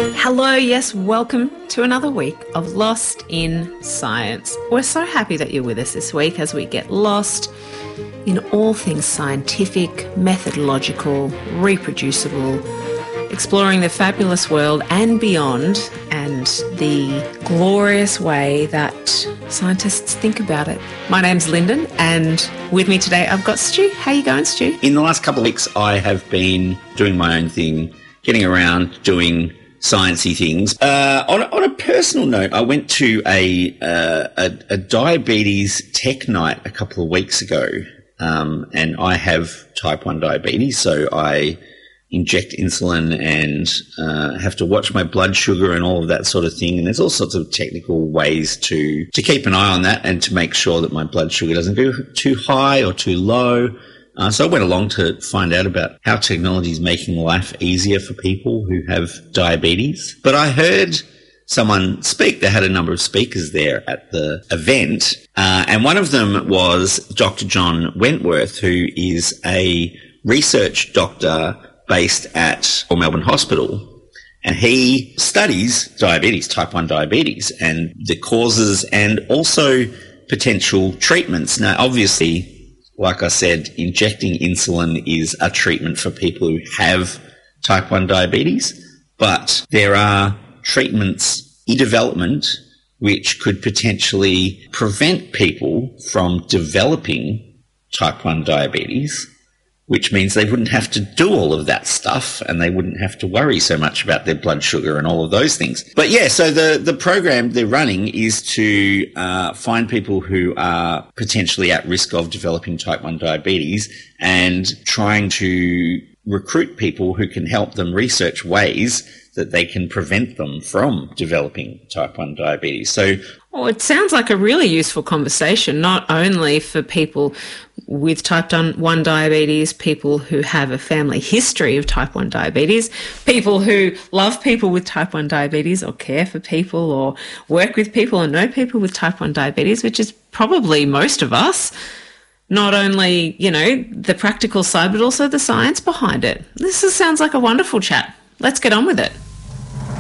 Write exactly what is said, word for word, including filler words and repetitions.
Hello, yes, welcome to another week of Lost in Science. We're so happy that you're with us this week as we get lost in all things scientific, methodological, reproducible, exploring the fabulous world and beyond, and the glorious way that scientists think about it. My name's Lyndon, and with me today I've got Stu. How you going, Stu? In the last couple of weeks, I have been doing my own thing, getting around doing sciencey things. Uh, on, on a personal note, I went to a, uh, a a diabetes tech night a couple of weeks ago, um, and I have type one diabetes, so I inject insulin and uh, have to watch my blood sugar and all of that sort of thing. And there's all sorts of technical ways to to keep an eye on that and to make sure that my blood sugar doesn't go too high or too low. Uh, so I went along to find out about how technology is making life easier for people who have diabetes. But I heard someone speak. They had a number of speakers there at the event. Uh, and one of them was Doctor John Wentworth, who is a research doctor based at Melbourne Hospital. And he studies diabetes, type one diabetes, and the causes and also potential treatments. Now, obviously, like I said, injecting insulin is a treatment for people who have type one diabetes, but there are treatments in development which could potentially prevent people from developing type one diabetes, which means they wouldn't have to do all of that stuff and they wouldn't have to worry so much about their blood sugar and all of those things. But yeah, so the, the program they're running is to uh, find people who are potentially at risk of developing type one diabetes and trying to recruit people who can help them research ways that they can prevent them from developing type one diabetes. So, well, it sounds like a really useful conversation, not only for people with type one diabetes, people who have a family history of type one diabetes, people who love people with type one diabetes or care for people or work with people or know people with type one diabetes, which is probably most of us. Not only, you know, the practical side, but also the science behind it. This is, sounds like a wonderful chat. Let's get on with it.